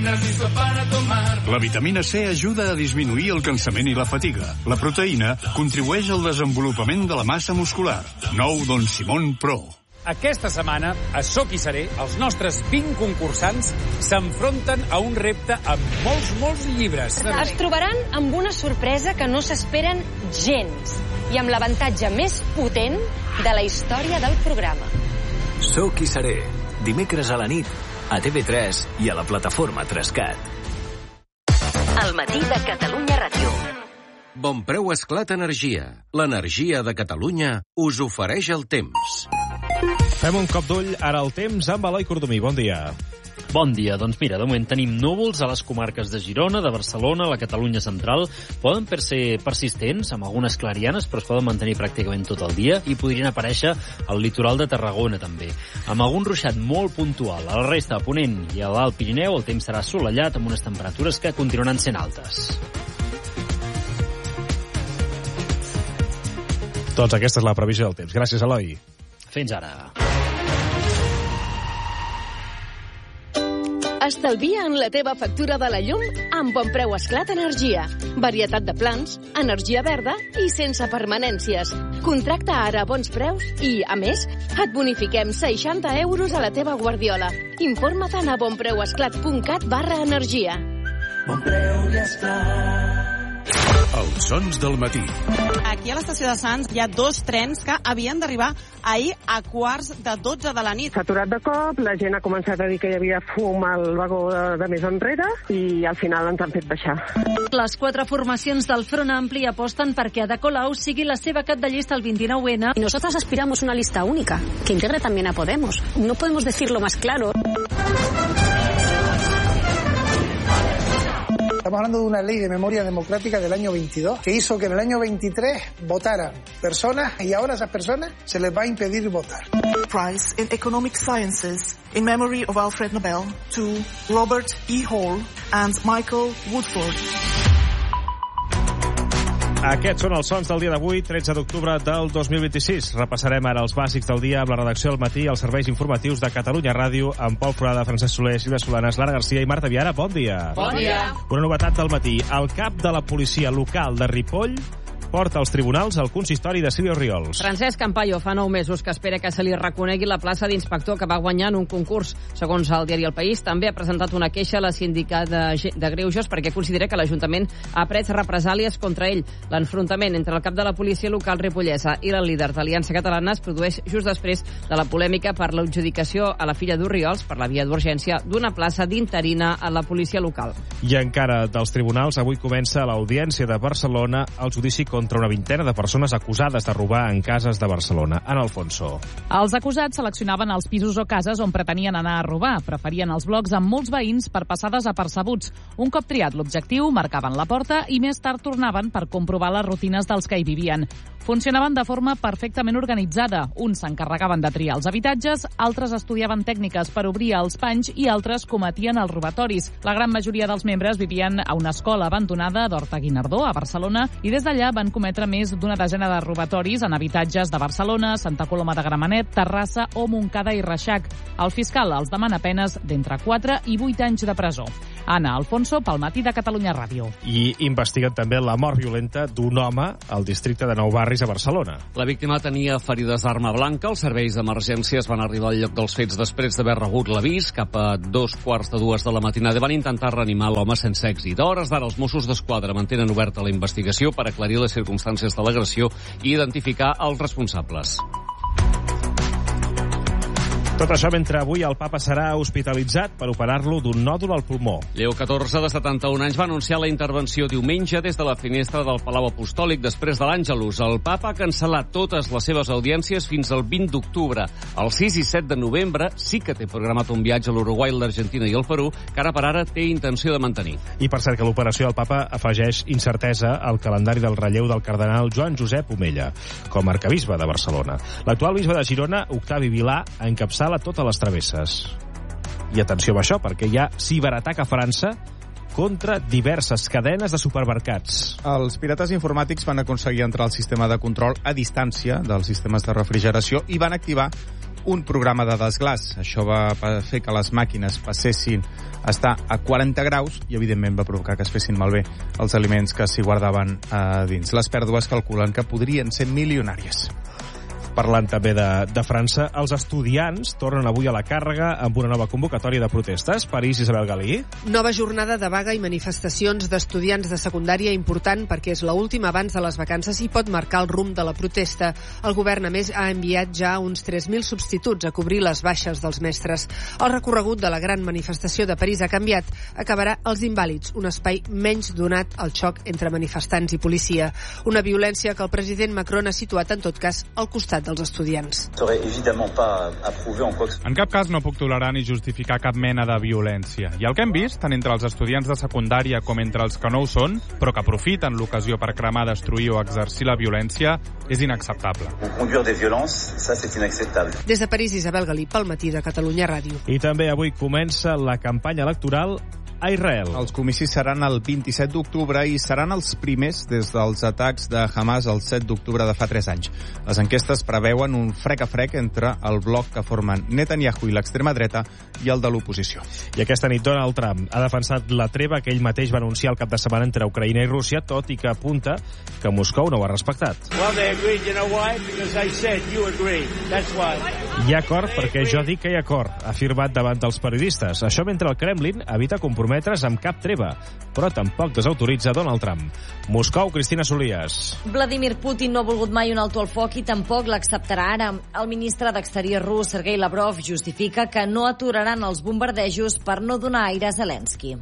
vitaminas y sopa para tomar. La vitamina C ajuda a disminuir el cansament i la fatiga. La proteïna contribueix al desenvolupament de la massa muscular. Nou Don Simón Pro. Aquesta setmana, a Soc i Seré, els nostres 20 concursants s'enfronten a un repte amb molts llibres. Es trobaran amb una sorpresa que no s'esperen gens i amb l'avantatge més potent de la història del programa. Soc i Seré, dimecres a la nit, a TV3 i a la plataforma 3CAT. El matí de Catalunya Ràdio. Bonpreu Esclat Energia. L'energia de Catalunya us ofereix el temps. Fem un cop d'ull ara al temps amb Eloi Cordomí. Bon dia. Bon dia. Doncs mira, de moment tenim núvols a les comarques de Girona, de Barcelona, la Catalunya central. Poden ser persistents, amb algunes clarianes, però es poden mantenir pràcticament tot el dia i podrien aparèixer al litoral de Tarragona també. Amb algun ruixat molt puntual. A la resta de Ponent i a l'Alt Pirineu el temps serà assolellat amb unes temperatures que continuaran sent altes. Doncs aquesta és la previsió del temps. Gràcies, Eloi. Fins ara. Estalvia en la teva factura de la llum amb Bonpreu Esclat Energia. Varietat de plans, energia verda i sense permanències. Contracta ara a bons preus i, a més, et bonifiquem 60 euros a la teva guardiola. Informa't a bonpreuesclat.cat/energia. Bonpreu i Esclat. Els sons del matí. Aquí a l'estació de Sants hi ha 2 trens que havien d'arribar ahir a 11:45 de la nit. S'ha aturat de cop, la gent ha començat a dir que hi havia fum al vagó de més enrere i al final ens han fet baixar. Les 4 formacions del Front Ampli aposten perquè Ada Colau sigui la seva cap de llista el 29N. Y nosotras aspiramos una lista única, que integre también a Podemos. No podemos decirlo más claro. Estamos hablando de una ley de memoria democrática del año 22 que hizo que en el año 23 votaran personas y ahora a esas personas se les va a impedir votar. Prize in Economic Sciences in memory of Alfred Nobel to Robert E. Hall and Michael Woodford. Aquests són els sons del dia d'avui, 13 d'octubre del 2026. Repassarem ara els bàsics del dia amb la redacció del matí als serveis informatius de Catalunya Ràdio amb Pol Forada, Francesc Soler, Sílvia Solanes, Lara Garcia i Marta Viara. Bon dia. Bon dia. Una novetat del matí. El cap de la policia local de Ripoll porta als tribunals el consistori de Sílvia Oriols. Francesc Campayo fa 9 mesos que espera que se li reconegui la plaça d'inspector que va guanyar en un concurs. Segons el diari El País, també ha presentat una queixa a la Sindicat de Greuges perquè considera que l'Ajuntament ha pres represàlies contra ell. L'enfrontament entre el cap de la policia local ripollesa i la líder d'Aliança Catalana es produeix just després de la polèmica per l'adjudicació a la filla d'Oriols, per la via d'urgència, d'una plaça d'interina a la policia local. I encara dels tribunals, avui comença l'Audiència de Barcelona al judici contra una vintena de persones acusades de robar en cases de Barcelona. Ana Alfonso. Els acusats seleccionaven els pisos o cases on pretenien anar a robar. Preferien els blocs amb molts veïns per passar desapercebuts. Un cop triat l'objectiu, marcaven la porta i més tard tornaven per comprovar les rutines dels que hi vivien. Funcionaven de forma perfectament organitzada. Uns s'encarregaven de triar els habitatges, altres estudiaven tècniques per obrir els panys i altres cometien els robatoris. La gran majoria dels membres vivien a una escola abandonada d'Horta-Guinardó, a Barcelona, i des d'allà van cometre més d'una desena de robatoris en habitatges de Barcelona, Santa Coloma de Gramenet, Terrassa o Montcada i Reixac. El fiscal els demana penes d'entre 4 i 8 anys de presó. Ana Alfonso, pel matí de Catalunya Ràdio. I investiguen també la mort violenta d'un home al districte de Nou Barris a Barcelona. La víctima tenia ferides d'arma blanca. Els serveis d'emergències van arribar al lloc dels fets després d'haver rebut l'avís. Cap a 2:45 de la matinada van intentar reanimar l'home sense èxit. A hores d'ara, els Mossos d'Esquadra mantenen oberta la investigació per aclarir les circumstàncies de l'agressió i identificar els responsables. Tot això mentre avui el papa serà hospitalitzat per operar-lo d'un nòdul al pulmó. Lleó XIV, de 71 anys, va anunciar la intervenció diumenge des de la finestra del Palau Apostòlic després de l'Àngelus. El papa ha cancel·lat totes les seves audiències fins al 20 d'octubre. El 6 i 7 de novembre sí que té programat un viatge a l'Uruguai, l'Argentina i el Perú, que ara per ara té intenció de mantenir. I per cert que l'operació del papa afegeix incertesa al calendari del relleu del cardenal Joan Josep Omella, com a arcabisbe de Barcelona. L'actual bisbe de Girona, Octavi Vilà, encapçala totes les travesses. I atenció amb això, perquè hi ha ciberatac a França contra diverses cadenes de supermercats. Els pirates informàtics van aconseguir entrar al sistema de control a distància dels sistemes de refrigeració i van activar un programa de desglàs. Això va fer que les màquines passessin a estar a 40 graus i, evidentment, va provocar que es fessin malbé els aliments que s'hi guardaven a dins. Les pèrdues calculen que podrien ser milionàries. Parlant també de França, els estudiants tornen avui a la càrrega amb una nova convocatòria de protestes. París, Isabel Galí. Nova jornada de vaga i manifestacions d'estudiants de secundària important perquè és l'última abans de les vacances i pot marcar el rumb de la protesta. El govern, a més, ha enviat ja uns 3.000 substituts a cobrir les baixes dels mestres. El recorregut de la gran manifestació de París ha canviat. Acabarà als Invàlids, un espai menys donat al xoc entre manifestants i policia. Una violència que el president Macron ha situat, en tot cas, al costat dels estudiants. En cap cas no puc tolerar ni justificar cap mena de violència. I el que hem vist, tant entre els estudiants de secundària com entre els que no ho són, però que aprofiten l'ocasió per cremar, destruir o exercir la violència, és inacceptable. Des de París, Isabel Galí, pel Matí de Catalunya Ràdio. I també avui comença la campanya electoral a Israel. Els comicis seran el 27 d'octubre i seran els primers des dels atacs de Hamas el 7 d'octubre de fa 3 anys. Les enquestes preveuen un frec a frec entre el bloc que formen Netanyahu i l'extrema dreta i el de l'oposició. I aquesta nit Donald Trump ha defensat la treva que ell mateix va anunciar el cap de setmana entre Ucraïna i Rússia, tot i que apunta que Moscou no ho ha respectat. Hi ha acord perquè jo dic que hi ha acord, ha afirmat davant dels periodistes. Això mentre el Kremlin evita comprometre's amb cap treva, però tampoc desautoritza Donald Trump. Moscou, Cristina Solías. Vladimir Putin no ha volgut mai un alto al foc i tampoc l'acceptarà ara. El ministre d'Exterior rus, Sergei Lavrov, justifica que no aturaran els bombardejos per no donar aire a Zelensky.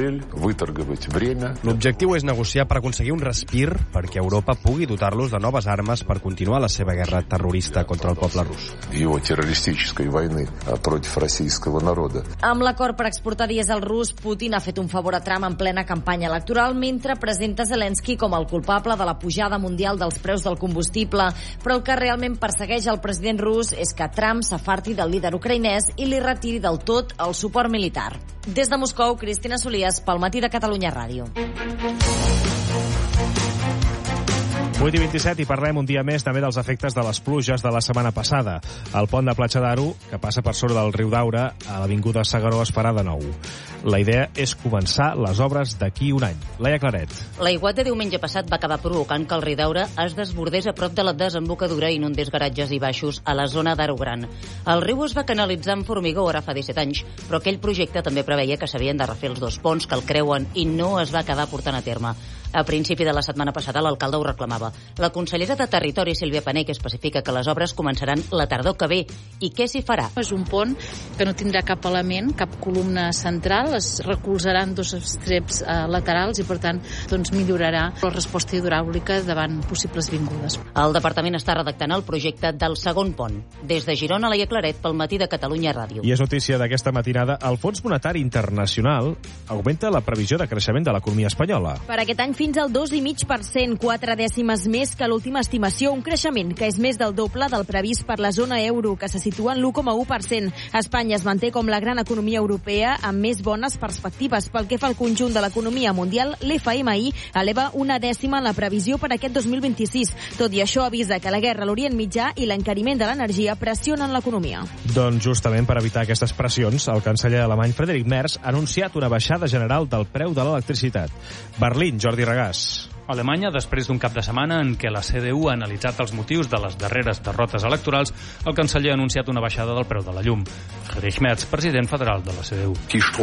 L'objectiu és negociar per aconseguir un respir perquè Europa pugui dotar-los de noves armes per continuar la seva guerra terrorista contra el poble rus. Amb l'acord per exportar dièsel rus, Putin ha fet un favor a Trump en plena campanya electoral mentre presenta Zelensky com el culpable de la pujada mundial dels preus del combustible. Però el que realment persegueix el president rus és que Trump s'afarti del líder ucraïnès i li retiri del tot el suport militar. Des de Moscou, Cristina Solías, pel Matí de Catalunya Ràdio. 8:27 i parlem un dia més també dels efectes de les pluges de la setmana passada. El pont de Platja d'Aro, que passa per sobre del riu Daura, a l'avinguda S'Agaró es farà de nou. La idea és començar les obres d'aquí un any. Laia Claret. L'aiguat de diumenge passat va acabar provocant que el riu Daura es desbordés a prop de la desembocadura i inundés garatges i baixos a la zona d'Aro Gran. El riu es va canalitzar amb formigó ara fa 17 anys, però aquell projecte també preveia que s'havien de refer els 2 ponts que el creuen i no es va quedar portant a terme. A principi de la setmana passada l'alcalde ho reclamava. La consellera de Territori, Sílvia Pané, que especifica que les obres començaran la tardor que ve. I què s'hi farà? És un pont que no tindrà cap element, cap columna central, es recolzaran 2 estreps laterals i, per tant, millorarà la resposta hidràulica davant possibles vingudes. El departament està redactant el projecte del segon pont. Des de Girona, Laia Claret, pel Matí de Catalunya Ràdio. I és notícia d'aquesta matinada, el Fons Monetari Internacional augmenta la previsió de creixement de l'economia espanyola. Per aquest any fins al 2,5%, 4 dècimes més que l'última estimació, un creixement que és més del doble del previst per la zona euro, que se situa en l'1,1%. Espanya es manté com la gran economia europea amb més bones perspectives. Pel que fa al conjunt de l'economia mundial, l'FMI eleva 1 dècima en la previsió per aquest 2026. Tot i això, avisa que la guerra a l'Orient Mitjà i l'encariment de l'energia pressionen l'economia. Doncs justament per evitar aquestes pressions, el canceller alemany Friedrich Merz ha anunciat una baixada general del preu de l'electricitat. Berlín, Jordi Regàs. Alemanya, després d'un cap de setmana en què la CDU ha analitzat els motius de les darreres derrotes electorals, el canceller ha anunciat una baixada del preu de la llum. Friedrich Merz, president federal de la CDU.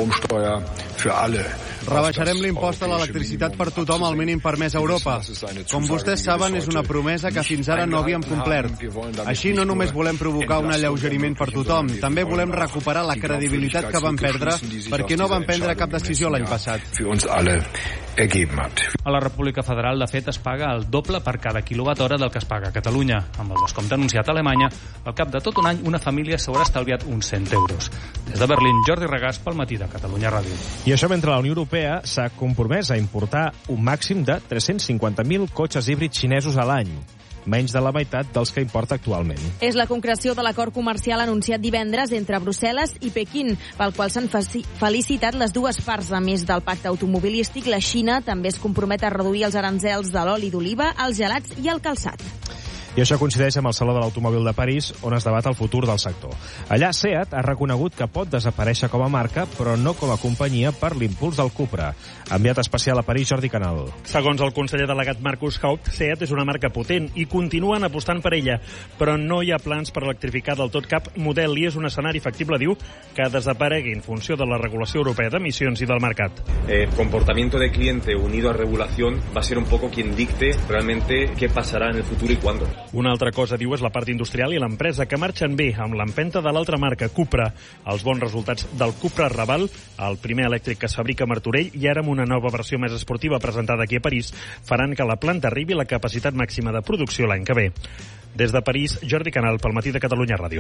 Rebaixarem l'impost a l'electricitat per tothom al mínim permès a Europa. Com vostès saben, és una promesa que fins ara no havíem complert. Així no només volem provocar un alleugeriment per tothom, també volem recuperar la credibilitat que vam perdre perquè no vam prendre cap decisió l'any passat. A la República Federal, de fet, es paga el doble per cada quilowatt-hora del que es paga a Catalunya. Amb el descompte anunciat a Alemanya, al cap de tot un any, una família s'haurà estalviat uns 100 euros. Des de Berlín, Jordi Regàs, pel Matí de Catalunya Ràdio. I això mentre la Unió Europea s'ha compromès a importar un màxim de 350.000 cotxes híbrids xinesos a l'any, menys de la meitat dels que importa actualment. És la concreció de l'acord comercial anunciat divendres entre Brussel·les i Pequín, pel qual s'han felicitat les dues parts. A més del pacte automobilístic, la Xina també es compromet a reduir els aranzels de l'oli d'oliva, els gelats i el calçat. I això coincideix amb el Saló de l'Automòbil de París, on es debat el futur del sector. Allà, SEAT ha reconegut que pot desaparèixer com a marca, però no com a companyia per l'impuls del Cupra. Enviat especial a París, Jordi Canal. Segons el conseller delegat Markus Haupt, SEAT és una marca potent i continuen apostant per ella, però no hi ha plans per electrificar del tot cap model i és un escenari factible, diu, que desaparegui en funció de la regulació europea d'emissions i del mercat. El comportamiento de cliente unido a regulación va a ser un poco quien dicte realmente qué pasará en el futuro y cuándo. Una altra cosa, diu, és la part industrial i l'empresa que marxen bé amb l'empenta de l'altra marca, Cupra. Els bons resultats del Cupra Raval, el primer elèctric que es fabrica a Martorell i ara amb una nova versió més esportiva presentada aquí a París, faran que la planta arribi a la capacitat màxima de producció l'any que ve. Des de París, Jordi Canal, pel Matí de Catalunya Ràdio.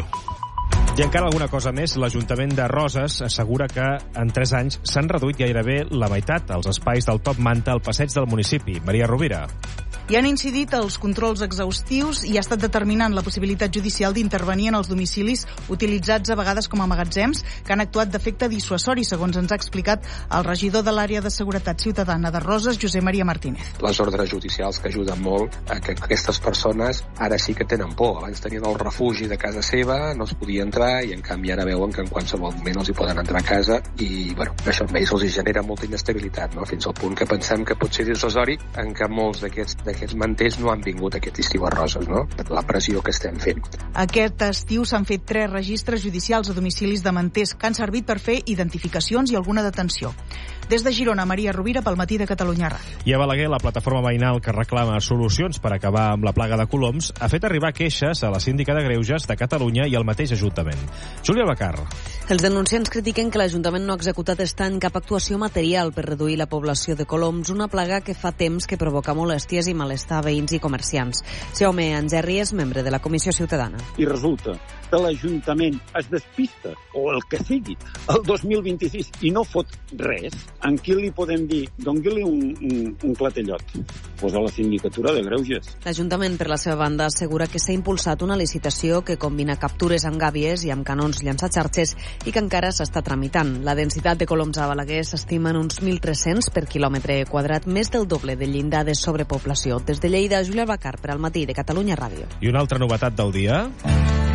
I encara alguna cosa més, l'Ajuntament de Roses assegura que en 3 anys s'han reduït gairebé la meitat els espais del Top Manta al passeig del municipi. Maria Rovira. Hi han incidit els controls exhaustius i ha estat determinant la possibilitat judicial d'intervenir en els domicilis utilitzats a vegades com a magatzems que han actuat d'efecte dissuasori, segons ens ha explicat el regidor de l'àrea de seguretat ciutadana de Roses, Josep Maria Martínez. Les ordres judicials que ajuden molt a que aquestes persones ara sí que tenen por. Abans tenien el refugi de casa seva, no es podia entrar i en canvi ara veuen que en qualsevol moment els hi poden entrar a casa i bueno, això a ells els genera molta inestabilitat, no? Fins al punt que pensem que pot ser dissuasori en què molts d'aquests manters no han vingut aquest estiu a Roses, no? Per la pressió que estem fent. Aquest estiu s'han fet 3 registres judicials a domicilis de manters que han servit per fer identificacions i alguna detenció. Des de Girona, Maria Rovira, pel Matí de Catalunya Ràdio. I a Balaguer, la plataforma veïnal que reclama solucions per acabar amb la plaga de coloms ha fet arribar queixes a la síndica de Greuges de Catalunya i al mateix Ajuntament. Júlia Bacar. Els denunciants critiquen que l'Ajuntament no ha executat aquest any cap actuació material per reduir la població de coloms, una plaga que fa temps que provoca molèsties i malestar a veïns i comerciants. Jaume Angerri és membre de la Comissió Ciutadana. I resulta que l'Ajuntament es despista, o el que sigui, el 2026 i no fot res, en qui li podem dir? Doni-li un clatellot. Pues a la sindicatura de Greuges. L'Ajuntament, per la seva banda, assegura que s'ha impulsat una licitació que combina captures amb gàbies i amb canons llançatxarxes i que encara s'està tramitant. La densitat de coloms a Balaguer s'estima en uns 1.300 per quilòmetre quadrat, més del doble del llindar de sobrepoblació. Des de Lleida, Júlia Bacar, per al Matí de Catalunya Ràdio. I una altra novetat del dia...